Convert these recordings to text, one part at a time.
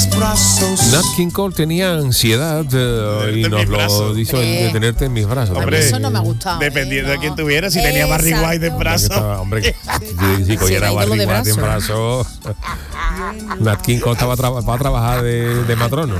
Nat King Cole tenía ansiedad y nos lo hizo de tenerte en mis brazos. Hombre, eso no me ha gustado. Dependiendo de quién tuviera, si tenía Barry White en brazos. Hombre, si cogiera Barry White en brazos. Nat King Cole estaba para trabajar de matrono.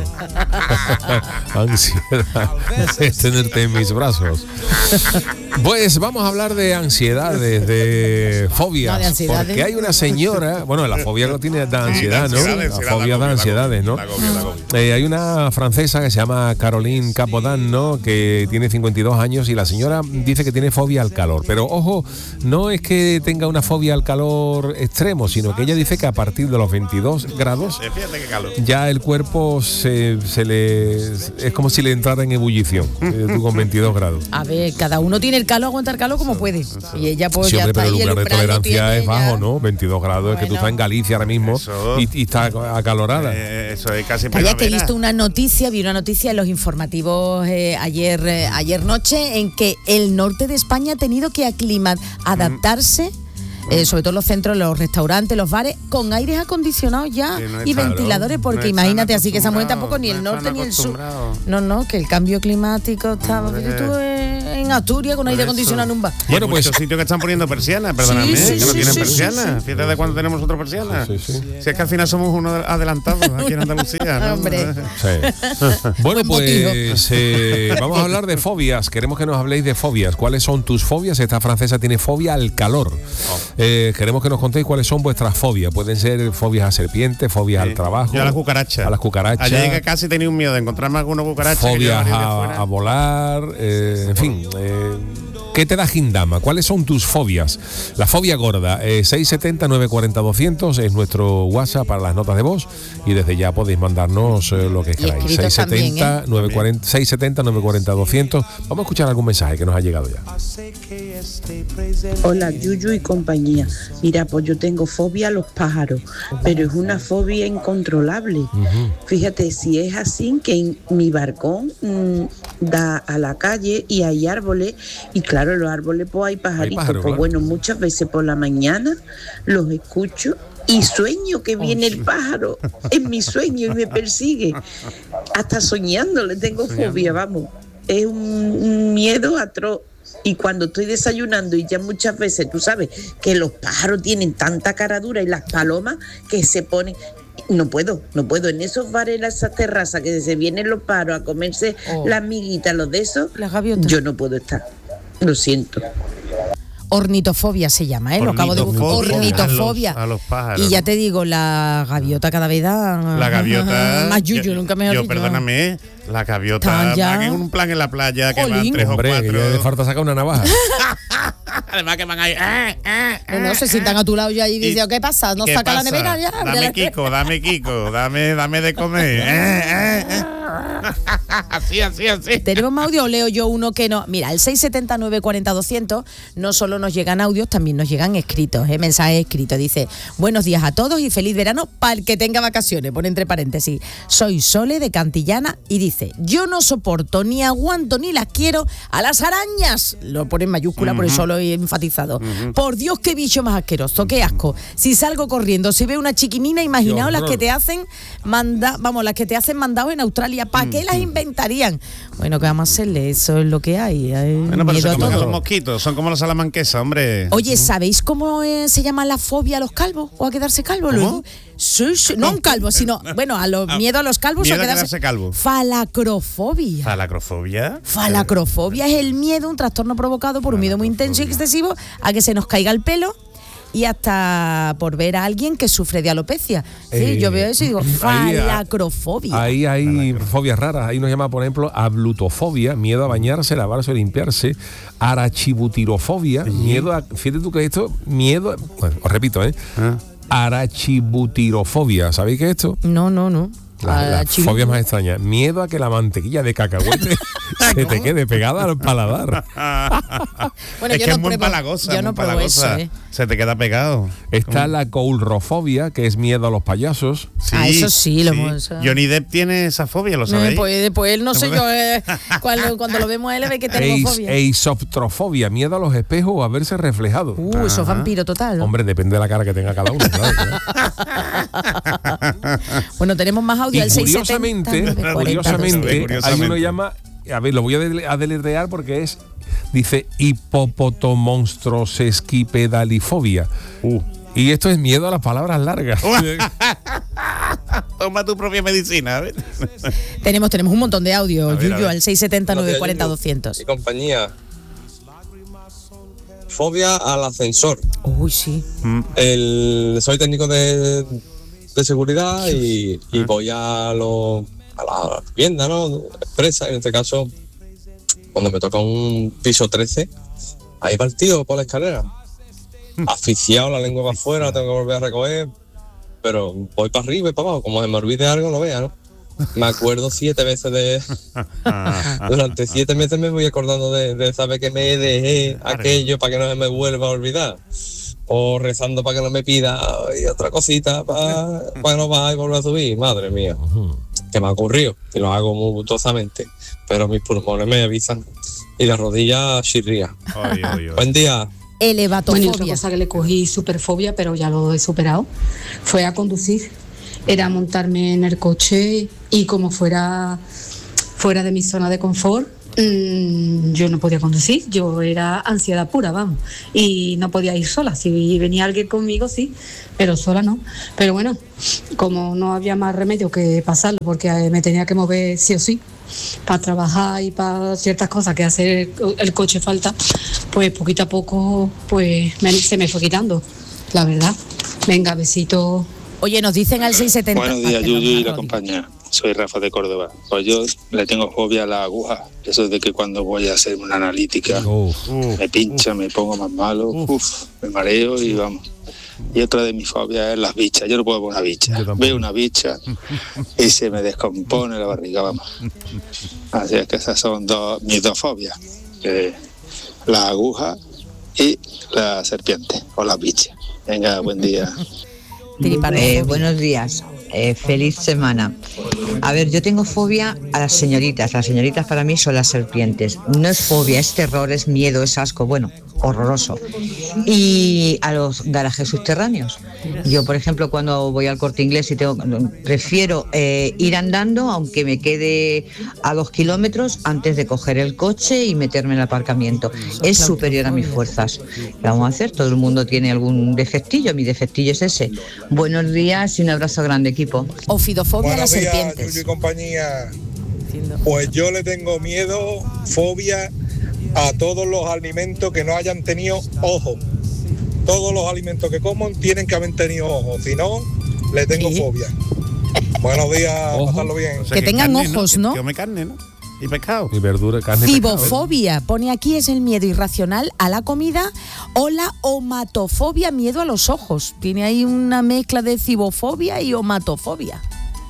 Ansiedad es tenerte en mis brazos. Pues vamos a hablar de ansiedades, de fobias. No, de ansiedades. Porque hay una señora, bueno, la fobia lo tiene de ansiedad, ¿no? La fobia de ansiedades, ¿no? Hay una francesa que se llama Caroline Capodan, ¿no? Que tiene 52 años y la señora dice que tiene fobia al calor. Pero ojo, no es que tenga una fobia al calor extremo, sino que ella dice que a partir de los 22 grados ya el cuerpo es como si le entrara en ebullición. Tú con 22 grados. A ver, cada uno tiene el calor, aguanta el calor como puede. Y ella pues sí, ya hombre, está pero ahí. el lugar de tolerancia es bajo, ¿no? 22 grados, bueno, es que tú estás en Galicia ahora mismo y está acalorada. Eso es casi primavera. Que he visto vi una noticia en los informativos ayer noche en que el norte de España ha tenido que adaptarse. Sobre todo los centros, los restaurantes, los bares, con aires acondicionados ya y ventiladores, porque imagínate, así que esa mujer tampoco ni el norte ni el sur. No, que el cambio climático está. Tú en Asturias con aire acondicionado en un bar. Bueno, pues muchos sitios que están poniendo persianas, perdóname, que no tienen persianas. Fíjate de cuándo tenemos nosotros persianas. Si es que al final somos unos adelantados aquí en Andalucía, ¿no? Hombre. Bueno, pues vamos a hablar de fobias. Queremos que nos habléis de fobias. ¿Cuáles son tus fobias? Esta francesa tiene fobia al calor. Queremos que nos contéis cuáles son vuestras fobias. Pueden ser fobias a serpientes, fobias al trabajo. Yo a las cucarachas. A las cucarachas. Ayer que casi tenía un miedo de encontrarme alguna cucaracha. Fobias a volar, en fin. ¿Qué te da Gindama? ¿Cuáles son tus fobias? La fobia gorda, 670-940-200 es nuestro WhatsApp para las notas de voz y desde ya podéis mandarnos lo que queráis. 670-940-200. Vamos a escuchar algún mensaje que nos ha llegado ya. Hola, Yuyu y compañía. Mira, pues yo tengo fobia a los pájaros, pero es una fobia incontrolable. Fíjate, si es así, que en mi balcón da a la calle y hay árboles, y claro, en los árboles pues hay pajaritos. Pues bueno, muchas veces por la mañana los escucho y sueño que viene el pájaro en mi sueño y me persigue. Hasta soñando le tengo fobia, vamos. Es un miedo atroz. Y cuando estoy desayunando y ya muchas veces, tú sabes, que los pájaros tienen tanta cara dura y las palomas que se ponen... No puedo. En esos bares, en esas terrazas que se vienen los pájaros a comerse las miguitas, los de esos, yo no puedo estar. Lo siento. Ornitofobia se llama, lo acabo de buscar. Ornitofobia. A los pájaros. Y ya te digo, la gaviota cada vez da. La gaviota. Más yuyu, nunca me Yo, perdóname, la gaviota. Hagan un plan en la playa que van 3 o 4. Que le falta sacar una navaja. Además que van ahí. No se sientan a tu lado ya y dicen, ¿qué pasa? ¿No saca la nevera ya? Dame Kiko, dame de comer. Así. Tenemos más audio, leo yo uno que no. Mira, el 670-940-200 no solo nos llegan audios, también nos llegan escritos, mensajes escritos. Dice, buenos días a todos y feliz verano para el que tenga vacaciones. Pone entre paréntesis, soy Sole de Cantillana y dice, yo no soporto, ni aguanto, ni las quiero a las arañas. Lo pone en mayúscula, por eso lo he enfatizado. Por Dios, qué bicho más asqueroso, qué asco. Si salgo corriendo, si veo una chiquimina, imaginaos las que te hacen las que te hacen mandados en Australia. ¿Para qué las inventarían? Bueno, ¿qué vamos a hacerle? Eso es lo que hay. Bueno, pero son como los mosquitos, son como los salamanqueses, hombre. Oye, ¿sabéis cómo se llama la fobia a los calvos? ¿O a quedarse calvo luego? Sí, no un calvo, sino, bueno, miedo a los calvos miedo o a quedarse calvo. Falacrofobia. Falacrofobia es el miedo, un trastorno provocado por un miedo muy intenso y excesivo a que se nos caiga el pelo. Y hasta por ver a alguien que sufre de alopecia. Sí, yo veo eso y digo, falacrofobia. Ahí hay fobias raras. Ahí nos llama, por ejemplo, ablutofobia, miedo a bañarse, lavarse o limpiarse. Arachibutirofobia, miedo a... Fíjate tú que esto, miedo... Bueno, os repito, Arachibutirofobia. ¿Sabéis qué es esto? No. La fobia más extraña. Miedo a que la mantequilla de cacahuete se te quede pegada al paladar. Bueno, es que es muy empalagosa. Yo no pruebo eso, Se te queda pegado. Está la coulrofobia, que es miedo a los payasos. Sí, eso sí. Johnny Depp tiene esa fobia, ¿lo sabéis? Pues él, no sé yo, cuando lo vemos a él ve que tenemos fobia. Eisoptrofobia, miedo a los espejos o a verse reflejado. Eso es vampiro total, ¿no? Hombre, depende de la cara que tenga cada uno, claro. Bueno, tenemos más audio al 670. Curiosamente, hay uno que llama, a ver, lo voy a deletrear porque dice hipopotomonstrosesquipedalifobia. Y esto es miedo a las palabras largas. Toma tu propia medicina, a ver. Tenemos un montón de audio, Yuyu, al 670-940-200. Y compañía. Fobia al ascensor. Uy, sí. Soy técnico de seguridad y voy a la vivienda, ¿no? Empresa, en este caso, cuando me toca un piso 13, ahí va el tío por la escalera. Asfixiado, la lengua para afuera, la tengo que volver a recoger, pero voy para arriba y para abajo, como se me olvide algo, lo vea, ¿no? Me acuerdo 7 veces durante 7 meses me voy acordando de saber que me dejé aquello para que no se me vuelva a olvidar, o rezando para que no me pida y otra cosita para que no vaya y vuelva a subir. Madre mía, que me ha ocurrido y lo hago muy gustosamente, pero mis pulmones me avisan y las rodillas chirrían. Buen día. Elevatofobia. Bueno, otra cosa que le cogí superfobia, pero ya lo he superado, fue a conducir. Era montarme en el coche y como fuera de mi zona de confort, yo no podía conducir. Yo era ansiedad pura, vamos, y no podía ir sola. Si venía alguien conmigo, sí, pero sola no. Pero bueno, como no había más remedio que pasarlo, porque me tenía que mover sí o sí para trabajar y para ciertas cosas que hacer el coche falta, pues poquito a poco pues se me fue quitando, la verdad. Venga, besito. Oye, nos dicen al 670. Buenos días, Yuyu y la compañía. Soy Rafa de Córdoba. Pues yo le tengo fobia a la aguja. Eso es de que cuando voy a hacer una analítica me pincha, me pongo más malo, me mareo y vamos. Y otra de mis fobias es las bichas. Yo no puedo ver una bicha. Veo una bicha y se me descompone la barriga, vamos. Así es que esas son mis dos fobias. La aguja y la serpiente o la bicha. Venga, buen día. Buenos días. Feliz semana. A ver, yo tengo fobia a las señoritas. Las señoritas para mí son las serpientes. No es fobia, es terror, es miedo, es asco. Bueno, horroroso. Y a los garajes subterráneos. Yo, por ejemplo, cuando voy al Corte Inglés prefiero ir andando, aunque me quede a 2 kilómetros, antes de coger el coche y meterme en el aparcamiento. Es superior a mis fuerzas. ¿Qué vamos a hacer? Todo el mundo tiene algún defectillo. Mi defectillo es ese. Buenos días y un abrazo grande, equipo. Ofidofobia a las serpientes. Yuyu y compañía. Pues yo le tengo miedo, fobia a todos los alimentos que no hayan tenido ojos. Todos los alimentos que como tienen que haber tenido ojos, si no, le tengo fobia. Buenos días, pasarlo bien. O sea, que tengan carne, ojos, ¿no? Que come carne, ¿no? Y pescado. Y verdura, carne. Cibofobia, pone aquí, es el miedo irracional a la comida, o la omatofobia, miedo a los ojos. Tiene ahí una mezcla de cibofobia y omatofobia.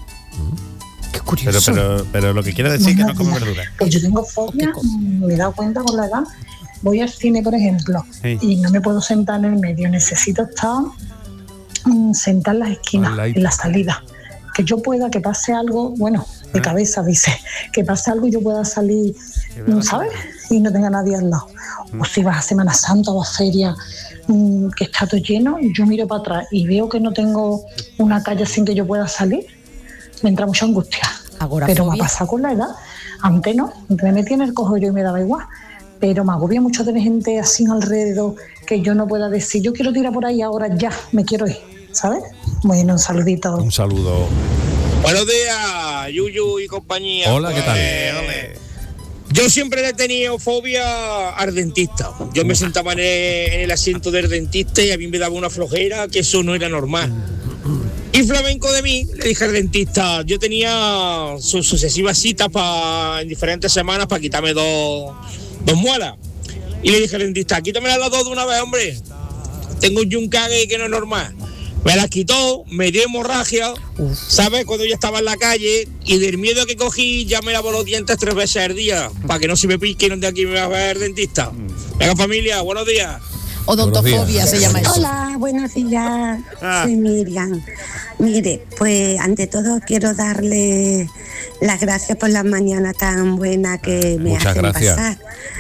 Qué curioso. Pero lo que quiere decir es que no come verdura. Pues yo tengo fobia, me he dado cuenta con la edad. Voy al cine, por ejemplo, y no me puedo sentar en el medio. Necesito estar sentada en las esquinas, en la salida. Que yo pueda, que pase algo, bueno, de cabeza dice, que pase algo y yo pueda salir, ¿sabes? Y no tenga nadie al lado. O si vas a Semana Santa o a feria, que está todo lleno, yo miro para atrás y veo que no tengo una calle sin que yo pueda salir, me entra mucha angustia. Pero me ha pasado con la edad. Antes no, me metí en el cojollo y me daba igual. Pero me agobia mucho tener gente así alrededor que yo no pueda decir, yo quiero tirar por ahí ahora ya, me quiero ir, ¿sabes? Bueno, un saludito. Un saludo. Buenos días, Yuyu y compañía. Hola, ¿qué tal? Yo siempre he tenido fobia al dentista. Yo me sentaba en el asiento del dentista y a mí me daba una flojera que eso no era normal. Y flamenco de mí, le dije al dentista, yo tenía sucesivas citas en diferentes semanas para quitarme dos muelas. Y le dije al dentista, quítamela las dos de una vez, hombre. Tengo un yuncague que no es normal. Me las quitó, me dio hemorragia, ¿sabes? Cuando yo estaba en la calle y del miedo que cogí ya me lavo los dientes 3 veces al día para que no se me pique donde aquí me va a ver el dentista. Venga, familia, buenos días. Odontofobia se llama eso. Hola, buenos días. Soy Miriam. Mire, pues ante todo quiero darle las gracias por la mañana tan buena que me hacen pasar.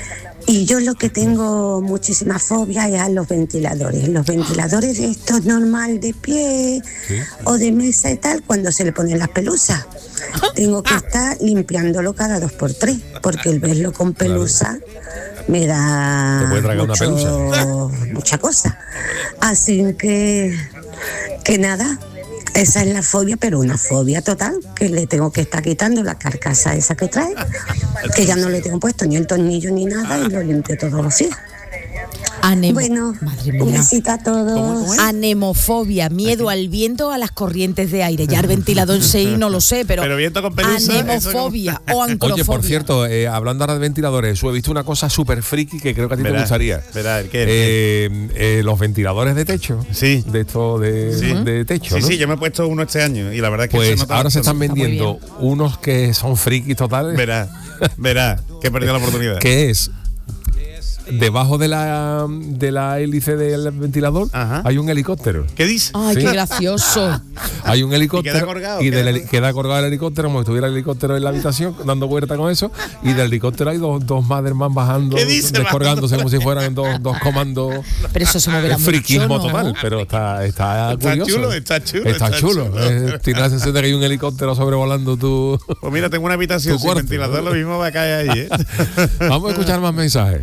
Y yo lo que tengo muchísima fobia es a los ventiladores. Los ventiladores estos normal de pie o de mesa y tal, cuando se le ponen las pelusas. Tengo que estar limpiándolo cada 2x3, porque el verlo con pelusa me da mucha cosa. Así que nada, esa es la fobia, pero una fobia total, que le tengo que estar quitando la carcasa esa que trae, que ya no le tengo puesto ni el tornillo ni nada, y lo limpio todos los días. Bueno, un besito a todos. Anemofobia, miedo al viento, a las corrientes de aire. Ya el ventilador sí, no lo sé, pero viento con pelusa, anemofobia o anclofobia. Oye, por cierto, hablando ahora de ventiladores, he visto una cosa súper friki que creo que a ti te gustaría. Los ventiladores de techo. Sí. De esto de techo, Sí, ¿no? sí, yo me he puesto uno este año y la verdad es que pues ahora se están vendiendo unos que son frikis totales. Verá, que he perdido la oportunidad. ¿Qué es? Debajo de la hélice del ventilador hay un helicóptero. ¿Qué dices? Ay, qué gracioso. Hay un helicóptero queda colgado el helicóptero, como si estuviera el helicóptero en la habitación dando vuelta con eso, y del helicóptero hay dos Maderman bajando, descolgándose como si fueran dos comandos. Pero eso se moverá mucho, friquismo ¿no? total, pero está curioso. Está chulo. Tiene la sensación de que hay un helicóptero sobrevolando tu. Pues mira, tengo una habitación sin ventilador, lo mismo va a caer ahí, Vamos a escuchar más mensajes.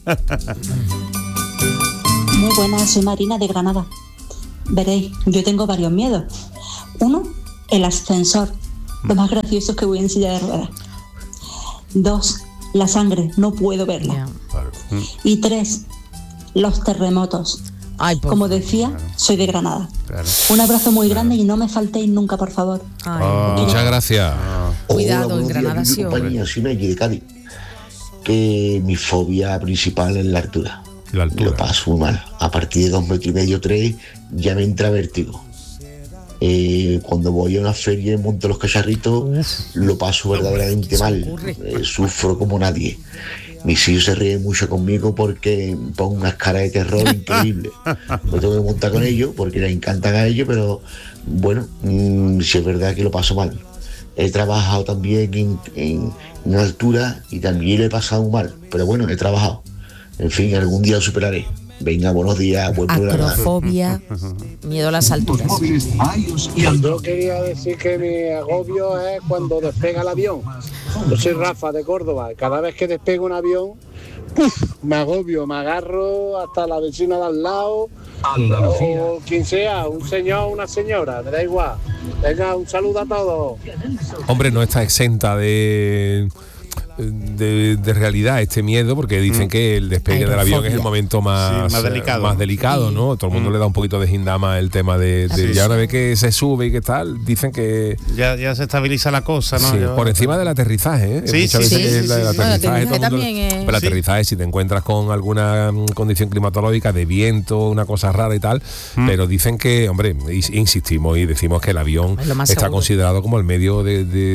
Muy buenas, soy Marina de Granada. Veréis, yo tengo varios miedos. Uno, el ascensor. Lo más gracioso es que voy en silla de ruedas. 2, la sangre, no puedo verla. Y 3, los terremotos. Como decía, soy de Granada. Un abrazo muy grande y no me faltéis nunca, por favor. Muchas gracias. Cuidado, en Granada sí. Soy Meggy de Cádiz. Que mi fobia principal es la altura. Lo paso muy mal. A partir de 2,5 metros, 3, ya me entra vértigo. Cuando voy a una feria y monto los cacharritos, lo paso verdaderamente mal. Sufro como nadie. Mis hijos se ríen mucho conmigo porque pongo unas caras de terror increíbles. Me tengo que montar con ellos porque les encantan a ellos, pero bueno, sí es verdad que lo paso mal. He trabajado también en altura y también lo he pasado mal, pero bueno, he trabajado. En fin, algún día lo superaré. Venga, buenos días, buen programa. Acrofobia, miedo a las alturas. Yo quería decir que mi agobio es cuando despega el avión. Yo soy Rafa de Córdoba. Cada vez que despega un avión, me agobio, me agarro hasta la vecina de al lado o quien sea, un señor, una señora, me da igual. Venga, un saludo a todos. Hombre, no está exenta de realidad este miedo, porque dicen que el despegue del avión es el momento más delicado, ¿no? Todo el mundo le da un poquito de gindama el tema de ya una vez que se sube y que tal, dicen que ya se estabiliza la cosa, ¿no? Sí, por encima del aterrizaje, ¿eh? Muchas veces el aterrizaje, el aterrizaje, si te encuentras con alguna condición climatológica de viento, una cosa rara y tal, pero dicen que, hombre, insistimos y decimos que el avión está considerado como el medio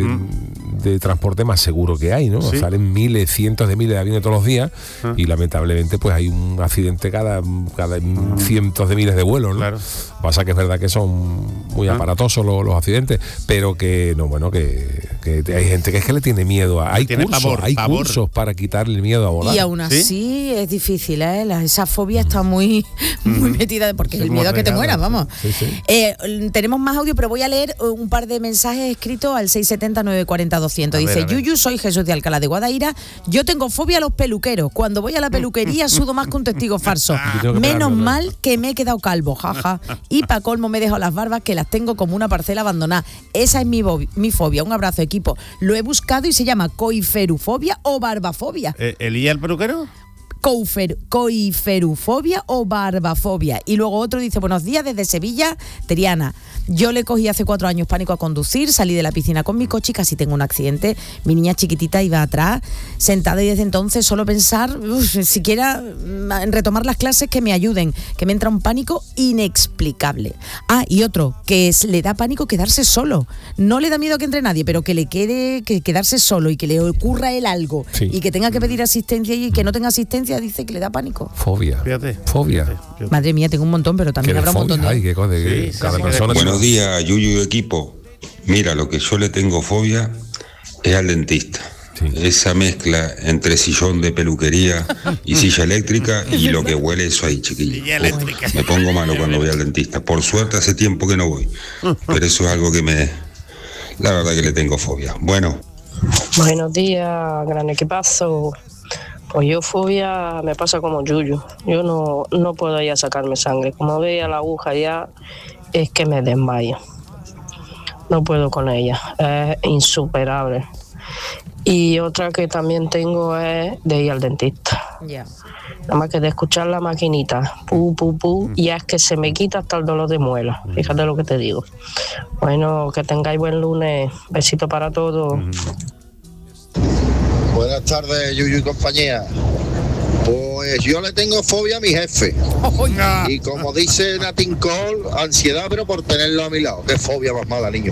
de transporte más seguro que hay, ¿no? Salen miles, cientos de miles de aviones todos los días y lamentablemente pues hay un accidente cada cientos de miles de vuelos, ¿no? Claro. Pasa que es verdad que son muy aparatosos los accidentes, pero que no, bueno, que hay gente que es que le tiene miedo hay cursos para quitarle el miedo a volar. Y aún así es difícil, ¿eh? Esa fobia está muy metida, porque es el miedo a que te mueras, vamos. Tenemos más audio, pero voy a leer un par de mensajes escritos al 670-940-200. Dice: Yuyu, soy Jesús de Alcalá de Guadaira. Yo tengo fobia a los peluqueros. Cuando voy a la peluquería sudo más que un testigo falso. Menos mal que me he quedado calvo, jaja. Y para colmo me dejo las barbas, que las tengo como una parcela abandonada. Esa es mi fobia. Un abrazo, equipo. Lo he buscado y se llama coiferufobia o barbafobia. ¿Elía el peluquero? Coiferufobia o barbafobia. Y luego otro dice: buenos días desde Sevilla, Triana. Yo le cogí hace 4 años pánico a conducir, salí de la piscina con mi coche y casi tengo un accidente. Mi niña chiquitita iba atrás, sentada, y desde entonces solo pensar, siquiera en retomar las clases que me ayuden, que me entra un pánico inexplicable. Y otro, que le da pánico quedarse solo. No le da miedo que entre nadie, pero que le quede quedarse solo y que le ocurra a él algo y que tenga que pedir asistencia y que no tenga asistencia, dice que le da pánico. Fobia. Fobia. Madre mía, tengo un montón, pero también habrá un montón de... Ay, qué cosa, cada persona... Buenos días, Yuyu y equipo. Mira, lo que yo le tengo fobia es al dentista. Esa mezcla entre sillón de peluquería y silla eléctrica y lo que huele eso ahí, chiquillo. Me pongo malo cuando voy al dentista. Por suerte hace tiempo que no voy, pero eso es algo que la verdad que le tengo fobia. Bueno. Buenos días, gran equipazo. Pues yo fobia me pasa como Yuyu. Yo no puedo ya sacarme sangre. Como veía la aguja ya, es que me desmayo. No puedo con ella, es insuperable. Y otra que también tengo es de ir al dentista. Nada más que de escuchar la maquinita, y es que se me quita hasta el dolor de muela. Fíjate lo que te digo. Bueno, que tengáis buen lunes. Besito para todos. Buenas tardes, Yuyu y compañía. Pues yo le tengo fobia a mi jefe. Y como dice Natin Cole, ansiedad, pero por tenerlo a mi lado. Qué fobia más mala, niño.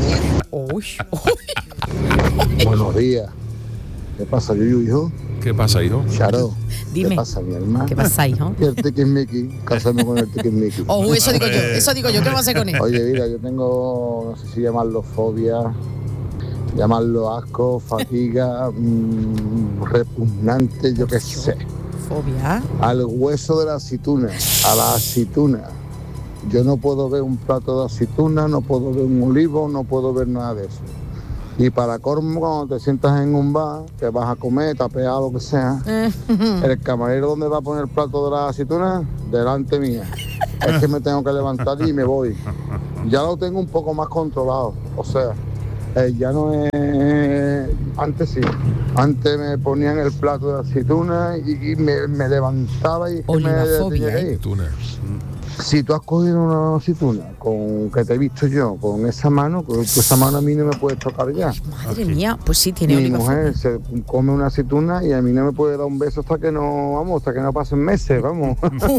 Buenos días. ¿Qué pasa, Yuyu, hijo? ¿Qué pasa, hijo? Charo. Dime. ¿Qué pasa, mi hermano? ¿Qué pasa, hijo? Y el tiquismiqui, casarme con el tiquismiqui. Eso digo yo, ¿qué va a hacer con él? Oye, mira, yo tengo, no sé si llamarlo fobia, llamarlo asco, fatiga, repugnante, yo qué sé. ¿Fobia? Al hueso de la aceituna, a la aceituna. Yo no puedo ver un plato de aceituna, no puedo ver un olivo, no puedo ver nada de eso. Y para colmo, cuando te sientas en un bar, que vas a comer, tapear, lo que sea, el camarero, ¿dónde va a poner el plato de la aceituna? Delante mía. Es que me tengo que levantar y me voy. Ya lo tengo un poco más controlado. O sea, ya no es... Antes sí. Antes me ponían el plato de aceituna y me levantaba y me detenía ahí. Si tú has cogido una aceituna con que te he visto yo, con esa mano, con esa mano a mí no me puede tocar ya. Madre mía, pues sí, tiene olivafobia. Mi mujer se come una aceituna y a mí no me puede dar un beso hasta que no pasen meses, vamos.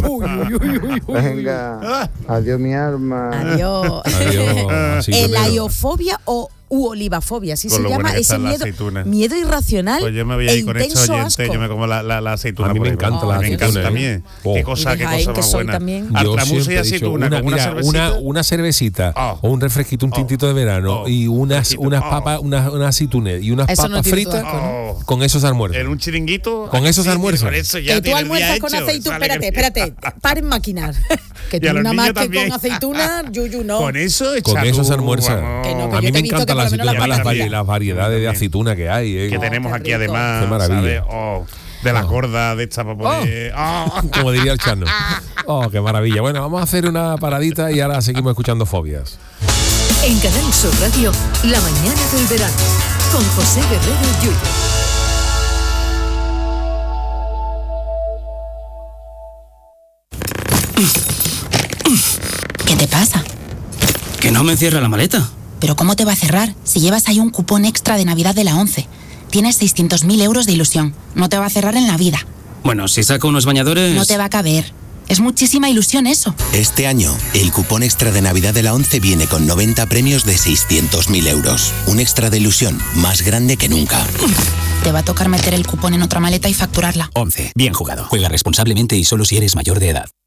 Venga, adiós mi alma. Adiós. ¿El aiofobia o olivafobia? Así se llama ese miedo irracional. Pues yo me voy a ir con estos oyentes, yo me como la aceituna. A mí me encanta la aceituna. Me encanta también. Qué cosa más buena. Artramuse y aceituna, una cervecita o un refresquito, un tintito de verano y unas papas, unas aceitunas y unas papas fritas, con esos almuerzos. En un chiringuito. Con esos almuerzos. Que tú almuerzas con aceituna. Espérate, paren maquinar. Que tú nada más que con aceituna, Yuyu no. Con eso almuerzos. A mí me encanta la aceituna, las variedades de aceituna que hay. Que tenemos aquí además. Qué maravilla. De las gordas de esta para poner. Como diría el Chano. Qué maravilla. Bueno, vamos a hacer una paradita y ahora seguimos escuchando fobias. En Canal Sur Radio, La Mañana del Verano, con José Guerrero Yuyu. ¿Qué te pasa? Que no me cierra la maleta. ¿Pero cómo te va a cerrar si llevas ahí un cupón extra de Navidad de la 11? Tienes 600.000 euros de ilusión. No te va a cerrar en la vida. Bueno, si saco unos bañadores... No te va a caber. Es muchísima ilusión eso. Este año, el cupón extra de Navidad de la 11 viene con 90 premios de 600.000 euros. Un extra de ilusión más grande que nunca. Te va a tocar meter el cupón en otra maleta y facturarla. 11. Bien jugado. Juega responsablemente y solo si eres mayor de edad.